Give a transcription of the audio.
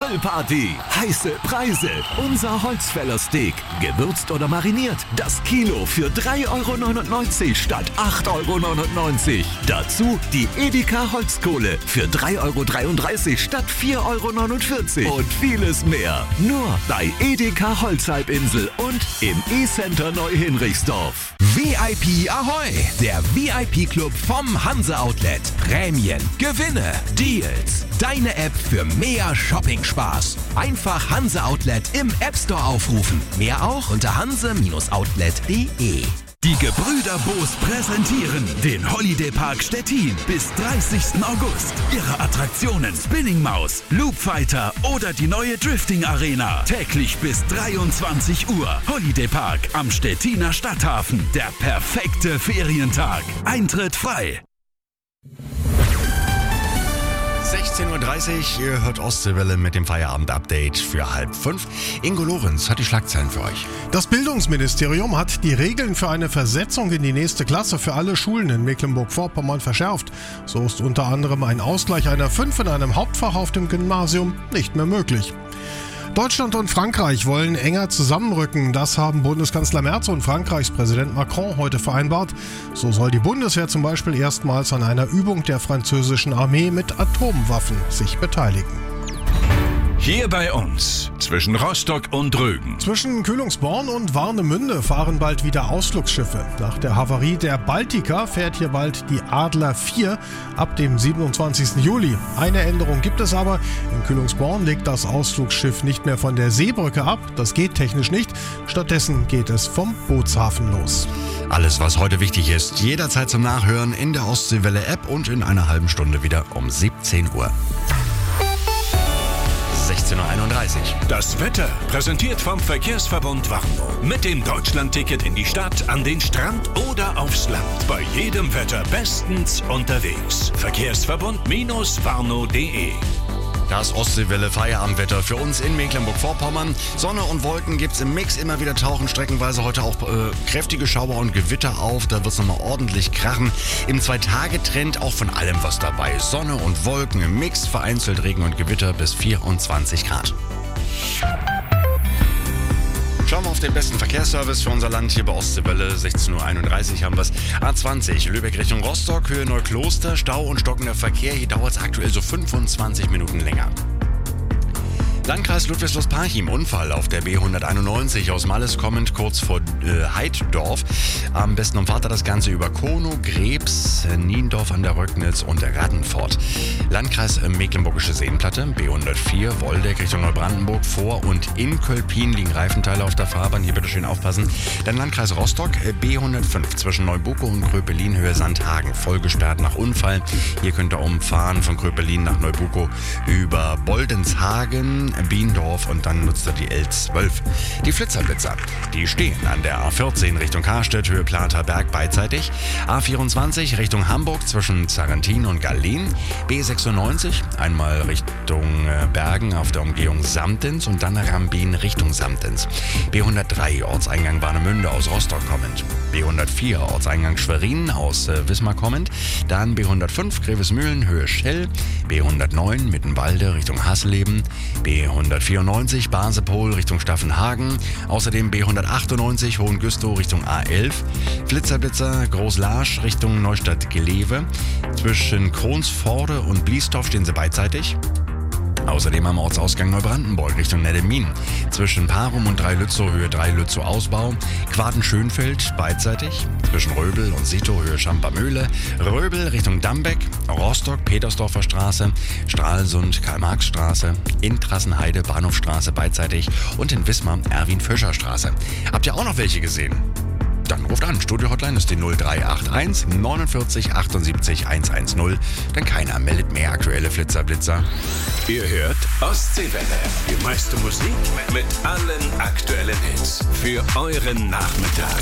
Grillparty, heiße Preise, unser Holzfällersteak, gewürzt oder mariniert, das Kilo für 3,99 € statt 8,99 €. Dazu die Edeka Holzkohle für 3,33 € statt 4,49 € und vieles mehr. Nur bei Edeka Holzhalbinsel und im E-Center Neuhinrichsdorf. VIP Ahoi, der VIP-Club vom Hanse Outlet. Prämien, Gewinne, Deals. Deine App für mehr Shopping-Spaß. Einfach Hanse Outlet im App Store aufrufen. Mehr auch unter hanse-outlet.de. Die Gebrüder Boos präsentieren den Holiday Park Stettin bis 30. August. Ihre Attraktionen Spinning Maus, Loop Fighter oder die neue Drifting Arena. Täglich bis 23 Uhr. Holiday Park am Stettiner Stadthafen. Der perfekte Ferientag. Eintritt frei. 16:30 Uhr, ihr hört Ostseewelle mit dem Feierabend-Update für 4:30. Ingo Lorenz hat die Schlagzeilen für euch. Das Bildungsministerium hat die Regeln für eine Versetzung in die nächste Klasse für alle Schulen in Mecklenburg-Vorpommern verschärft. So ist unter anderem ein Ausgleich einer 5 in einem Hauptfach auf dem Gymnasium nicht mehr möglich. Deutschland und Frankreich wollen enger zusammenrücken. Das haben Bundeskanzler Merz und Frankreichs Präsident Macron heute vereinbart. So soll die Bundeswehr zum Beispiel erstmals an einer Übung der französischen Armee mit Atomwaffen sich beteiligen. Hier bei uns, zwischen Rostock und Rügen. Zwischen Kühlungsborn und Warnemünde fahren bald wieder Ausflugsschiffe. Nach der Havarie der Baltica fährt hier bald die Adler 4 ab dem 27. Juli. Eine Änderung gibt es aber. In Kühlungsborn legt das Ausflugsschiff nicht mehr von der Seebrücke ab. Das geht technisch nicht. Stattdessen geht es vom Bootshafen los. Alles, was heute wichtig ist, jederzeit zum Nachhören in der Ostseewelle-App und in einer halben Stunde wieder um 17 Uhr. 16:31 Uhr. Das Wetter präsentiert vom Verkehrsverbund Warnow. Mit dem Deutschlandticket in die Stadt, an den Strand oder aufs Land. Bei jedem Wetter bestens unterwegs. Verkehrsverbund-warnow.de. Das Ostseewelle Feierabendwetter für uns in Mecklenburg-Vorpommern. Sonne und Wolken gibt's im Mix, immer wieder tauchen streckenweise heute auch kräftige Schauer und Gewitter auf. Da wird's nochmal ordentlich krachen. Im 2-Tage-Trend auch von allem was dabei. Sonne und Wolken im Mix, vereinzelt Regen und Gewitter bis 24 Grad. Schauen wir auf den besten Verkehrsservice für unser Land hier bei Ostseewelle. 16:31 Uhr haben wir es. A20 Lübeck Richtung Rostock, Höhe Neukloster, Stau und stockender Verkehr. Hier dauert es aktuell so 25 Minuten länger. Landkreis Ludwigslust-Parchim, Unfall auf der B191 aus Malles kommend kurz vor Heiddorf. Am besten umfahrt er das Ganze über Konow, Grebs, Niendorf an der Röcknitz und Raddenfort. Landkreis Mecklenburgische Seenplatte, B104, Woldeck Richtung Neubrandenburg, vor und in Kölpin liegen Reifenteile auf der Fahrbahn. Hier bitte schön aufpassen. Dann Landkreis Rostock, B105 zwischen Neubukow und Kröpelin, Höhe Sandhagen, voll gesperrt nach Unfall. Hier könnt ihr umfahren von Kröpelin nach Neubukow über Boldenshagen, Biendorf und dann nutzt er die L12. Die Flitzerblitzer, die stehen an der A14 Richtung Karstedt, Höhe Platerberg beidseitig. A24 Richtung Hamburg zwischen Zarrentin und Gallien. B96 einmal Richtung Bergen auf der Umgehung Samtens und dann Rambin Richtung Samtens. B103 Ortseingang Warnemünde aus Rostock kommend. B104 Ortseingang Schwerin aus Wismar kommend. Dann B105 Grevesmühlen, Höhe Schell. B109 Mittenwalde Richtung Hassleben. B194 Basepol Richtung Staffenhagen. Außerdem B198 Hohengüstow Richtung A11. Flitzerblitzer Großlarsch Richtung Neustadt-Gelewe. Zwischen Kronsforde und Bliestorf stehen sie beidseitig. Außerdem am Ortsausgang Neubrandenburg Richtung Neddemin. Zwischen Parum und Dreilützow, Höhe Dreilützow Ausbau. Quaden-Schönfeld beidseitig. Zwischen Röbel und Sito, Höhe Schampermühle. Röbel Richtung Dambeck. Rostock, Petersdorfer Straße. Stralsund, Karl-Marx-Straße. Intrassenheide, Bahnhofstraße beidseitig. Und in Wismar, Erwin-Fischer-Straße. Habt ihr auch noch welche gesehen? Dann ruft an. Studio-Hotline ist die 0381 49 78 110. Denn keiner meldet mehr aktuelle Flitzerblitzer. Ihr hört Ostseewelle. Die meiste Musik mit allen aktuellen Hits. Für euren Nachmittag.